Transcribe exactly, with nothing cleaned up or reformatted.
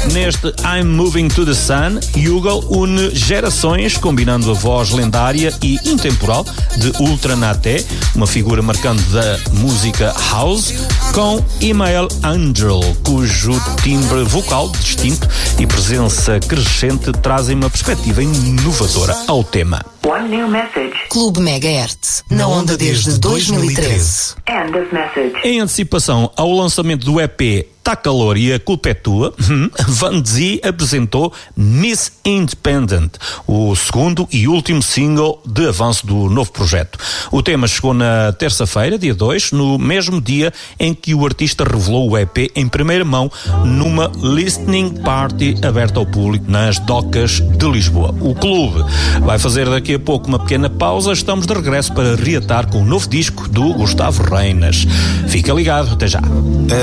Neste I'm Moving to the Sun, Yugal une gerações, combinando a voz lendária e intemporal de Ultra Naté, uma figura marcante da música house, com Emael Angel, cujo timbre vocal distinto e presença crescente trazem uma perspectiva inovadora ao tema. One new message. Clube Megahertz, na onda desde dois mil e treze. End of message. Em antecipação ao lançamento do E P Tá Calor e a Culpa é Tua, Van Zee apresentou Miss Independent, o segundo e último single de avanço do novo projeto. O tema chegou na terça-feira, dia dois, no mesmo dia em que o artista revelou o E P em primeira mão numa listening party aberta ao público nas docas de Lisboa. O clube vai fazer daqui a pouco uma pequena pausa. Estamos de regresso para reatar com o novo disco do Gustavo Reinas. Fica ligado, até já.